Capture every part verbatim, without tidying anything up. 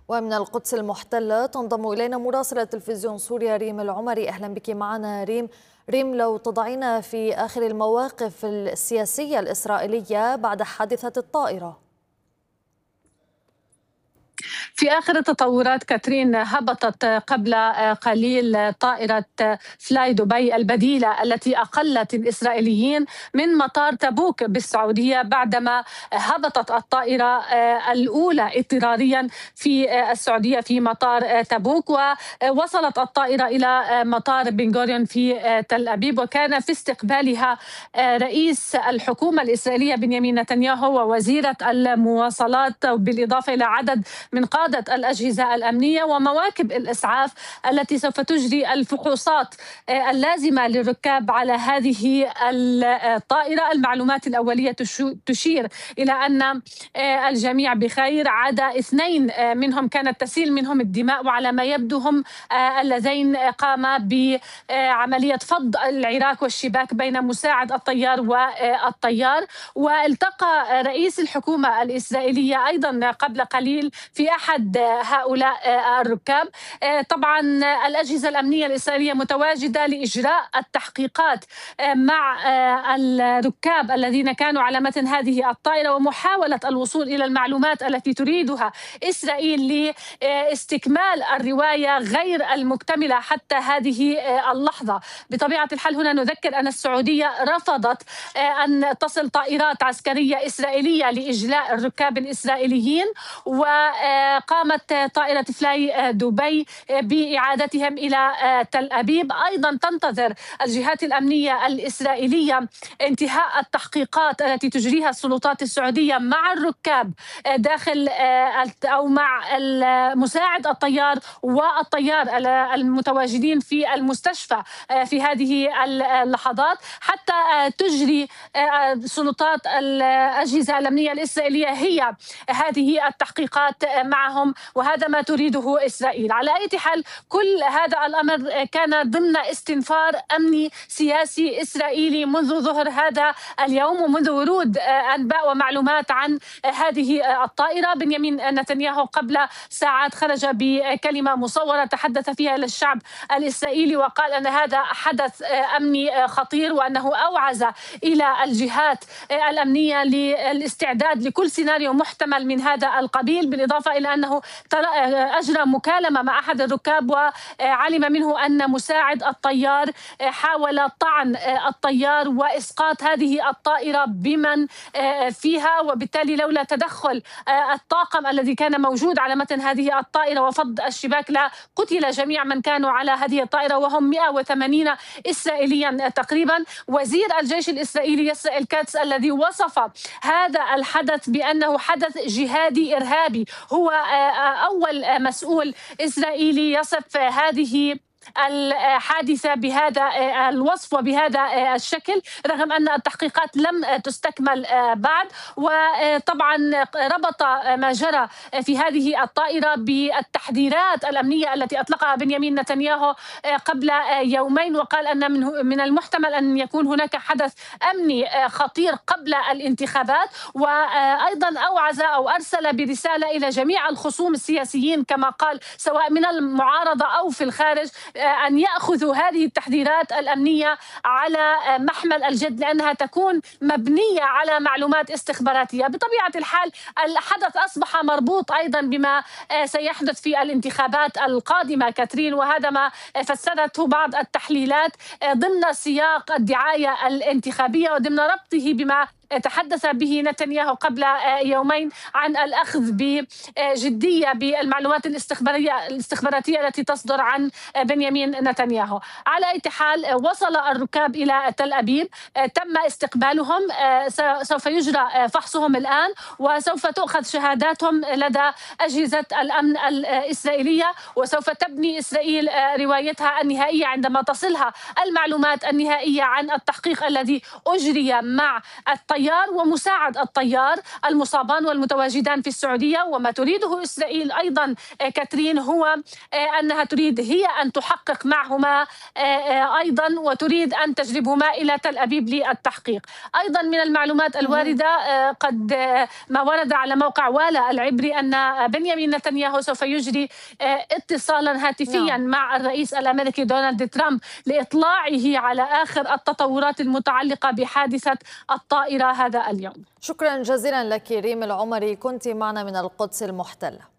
ومن القدس المحتلة تنضم إلينا مراسلة تلفزيون سوريا ريم العمري. أهلا بك معنا ريم. ريم، لو تضعينا في آخر المواقف السياسية الإسرائيلية بعد حادثة الطائرة. في آخر التطورات كاترين، هبطت قبل قليل طائرة فلاي دبي البديلة التي أقلت الإسرائيليين من مطار تبوك بالسعودية بعدما هبطت الطائرة الأولى اضطراريا في السعودية في مطار تبوك، ووصلت الطائرة إلى مطار بن غوريون في تل أبيب. وكان في استقبالها رئيس الحكومة الإسرائيلية بنيامين نتنياهو ووزيرة المواصلات، بالإضافة إلى عدد من قادة الأجهزة الأمنية ومواكب الإسعاف التي سوف تجري الفحوصات اللازمة للركاب على هذه الطائرة. المعلومات الأولية تشير إلى أن الجميع بخير، عدا اثنين منهم كانت تسيل منهم الدماء، وعلى ما يبدو هم اللذين قاما بعملية فض العراك والشباك بين مساعد الطيار والطيار. والتقى رئيس الحكومة الإسرائيلية أيضا قبل قليل في أحد هؤلاء الركاب. طبعا الأجهزة الأمنية الإسرائيلية متواجدة لإجراء التحقيقات مع الركاب الذين كانوا على متن هذه الطائرة، ومحاولة الوصول إلى المعلومات التي تريدها إسرائيل لاستكمال الرواية غير المكتملة حتى هذه اللحظة. بطبيعة الحال هنا نذكر أن السعودية رفضت أن تصل طائرات عسكرية إسرائيلية لإجلاء الركاب الإسرائيليين، وقامت طائرة فلاي دبي بإعادتهم إلى تل أبيب. أيضا تنتظر الجهات الأمنية الإسرائيلية انتهاء التحقيقات التي تجريها السلطات السعودية مع الركاب داخل أو مع مساعد الطيار والطيار المتواجدين في المستشفى في هذه اللحظات، حتى تجري سلطات الأجهزة الأمنية الإسرائيلية هي هذه التحقيقات معهم، وهذا ما تريده إسرائيل. على أي حال كل هذا الأمر كان ضمن استنفار أمني سياسي إسرائيلي منذ ظهر هذا اليوم، ومنذ ورود أنباء ومعلومات عن هذه الطائرة. بنيامين نتنياهو قبل ساعات خرج بكلمة مصورة تحدث فيها للشعب الإسرائيلي، وقال أن هذا حدث أمني خطير، وأنه أوعز إلى الجهات الأمنية للاستعداد لكل سيناريو محتمل من هذا القبيل. بالإضافة إلى أنه أجرى مكالمة مع أحد الركاب وعلم منه أن مساعد الطيار حاول طعن الطيار وإسقاط هذه الطائرة بمن فيها، وبالتالي لولا تدخل الطاقم الذي كان موجود على متن هذه الطائرة وفض الشباك لقتل جميع من كانوا على هذه الطائرة، وهم مئة وثمانين إسرائيليا تقريبا. وزير الجيش الإسرائيلي ياسر كاتس الذي وصف هذا الحدث بأنه حدث جهادي إرهابي، هو أول مسؤول إسرائيلي يصف هذه الحادثة بهذا الوصف وبهذا الشكل، رغم أن التحقيقات لم تستكمل بعد. وطبعا ربط ما جرى في هذه الطائرة بالتحذيرات الأمنية التي أطلقها بنيامين نتنياهو قبل يومين، وقال أن من المحتمل أن يكون هناك حدث أمني خطير قبل الانتخابات. وأيضا أوعز أو أرسل برسالة إلى جميع الخصوم السياسيين كما قال، سواء من المعارضة أو في الخارج، أن يأخذوا هذه التحذيرات الأمنية على محمل الجد، لأنها تكون مبنية على معلومات استخباراتية. بطبيعة الحال الحدث أصبح مربوط أيضا بما سيحدث في الانتخابات القادمة كاترين، وهذا ما فسرته بعض التحليلات ضمن سياق الدعاية الانتخابية وضمن ربطه بما تحدث به نتنياهو قبل يومين عن الأخذ بجدية بالمعلومات الاستخبارية الاستخباراتية التي تصدر عن بنيامين نتنياهو. على أي حال وصل الركاب إلى تل أبيب، تم استقبالهم، سوف يجرى فحصهم الآن، وسوف تؤخذ شهاداتهم لدى أجهزة الأمن الإسرائيلية، وسوف تبني إسرائيل روايتها النهائية عندما تصلها المعلومات النهائية عن التحقيق الذي أجري مع الطيار الطيار ومساعد الطيار المصابان والمتواجدان في السعودية. وما تريده إسرائيل أيضا كاترين هو أنها تريد هي أن تحقق معهما أيضا، وتريد أن تجلبهما إلى تل أبيب للتحقيق. أيضا من المعلومات الواردة قد ما ورد على موقع والا العبري أن بنيامين نتنياهو سوف يجري اتصالا هاتفيا مع الرئيس الأمريكي دونالد ترامب لإطلاعه على آخر التطورات المتعلقة بحادثة الطائرة هذا اليوم. شكرا جزيلا لك ريم العمري، كنت معنا من القدس المحتلة.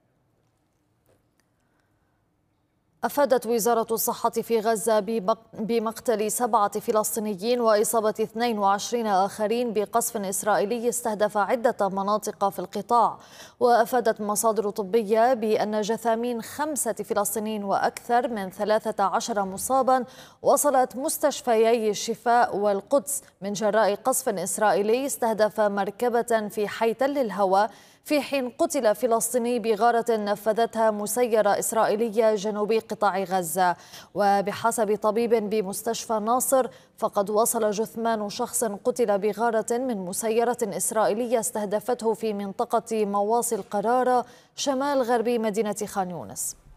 أفادت وزارة الصحة في غزة بمقتل سبعة فلسطينيين وإصابة اثنين وعشرين آخرين بقصف إسرائيلي استهدف عدة مناطق في القطاع. وأفادت مصادر طبية بأن جثامين خمسة فلسطينيين وأكثر من ثلاثة عشر مصابا وصلت مستشفيي الشفاء والقدس من جراء قصف إسرائيلي استهدف مركبة في حي تل الهوى، في حين قتل فلسطيني بغارة نفذتها مسيرة إسرائيلية جنوبي قطاع غزة. وبحسب طبيب بمستشفى ناصر فقد وصل جثمان شخص قتل بغارة من مسيرة إسرائيلية استهدفته في منطقة مواصي القرارة شمال غربي مدينة خان يونس.